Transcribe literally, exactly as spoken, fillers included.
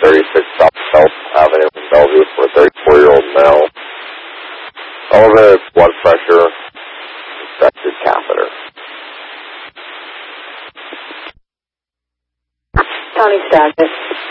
thirty-six South South Avenue in Bellevue for a thirty-four-year-old male. Elevated blood pressure, infected catheter. County Status.